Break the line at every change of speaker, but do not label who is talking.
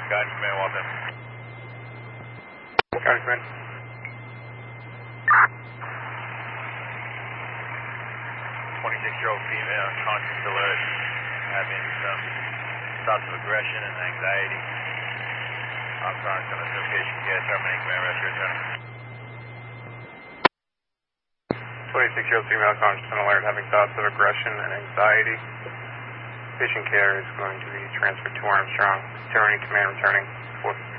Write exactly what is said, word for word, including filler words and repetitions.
Guidance command, Walton.
Guidance command.
twenty-six-year-old female, conscious alert, having some thoughts of aggression and anxiety. Optronics on association care, terminating command, rest returning.
twenty-six-year-old female, conscious and alert, having thoughts of aggression and anxiety. Patient care is going to be transferred to Armstrong. Terminating command, returning. four